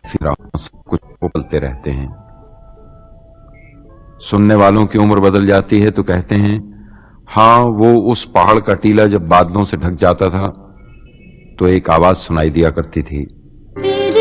फिर सब कुछ उबलते रहते हैं। सुनने वालों की उम्र बदल जाती है तो कहते हैं, हाँ वो उस पहाड़ का टीला जब बादलों से ढक जाता था तो एक आवाज सुनाई दिया करती थी।